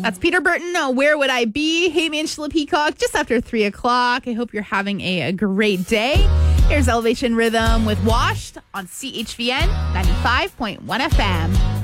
That's Peter Burton. Where would I be? Hey, man, Sheila Peacock, just after 3 o'clock. I hope you're having a great day. Here's Elevation Rhythm with Washed on CHVN 95.1 FM.